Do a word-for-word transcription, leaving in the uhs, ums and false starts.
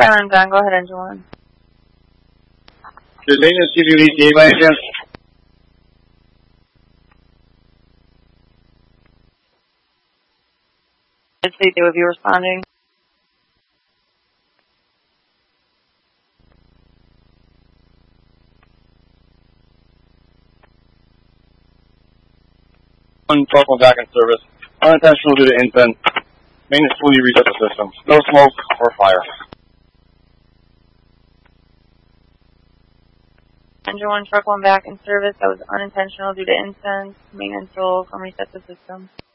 Skyline Gun, go ahead, engine one. Does maintenance give you an E T A by any chance? I'd say they would be responding. One truck went back in service. Unintentional due to infant. Maintenance fully reset the system. No smoke or fire. Engine one, truck one back in service. That was unintentional due to incense. Maintenance will come reset the system.